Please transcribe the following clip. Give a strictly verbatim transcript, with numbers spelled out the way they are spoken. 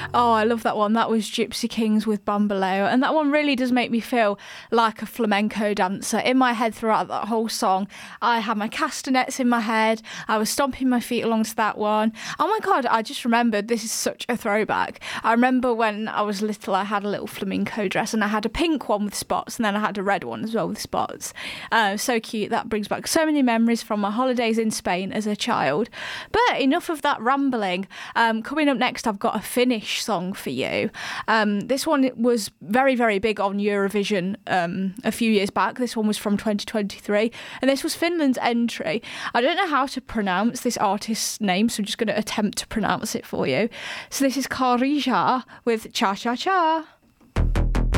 Oh, I love that one. That was Gypsy Kings with Bamboleo. And that one really does make me feel like a flamenco dancer. In my head throughout that whole song, I had my castanets in my head. I was stomping my feet along to that one. Oh my God, I just remembered, this is such a throwback. I remember when I was little, I had a little flamenco dress and I had a pink one with spots and then I had a red one as well with spots. Uh, so cute. That brings back so many memories from my holidays in Spain as a child. But enough of that rambling. Um, coming up next, I've got a Finnish song for you. Um, this one was very, very big on Eurovision um, a few years back. This one was from twenty twenty-three, and this was Finland's entry. I don't know how to pronounce this artist's name, so I'm just going to attempt to pronounce it for you. So this is Karija with Cha Cha Cha.